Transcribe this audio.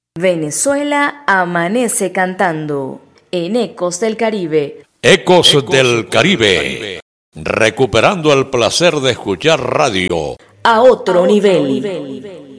Venezuela amanece cantando en Ecos del Caribe. Ecos del Caribe, recuperando el placer de escuchar radio A otro nivel.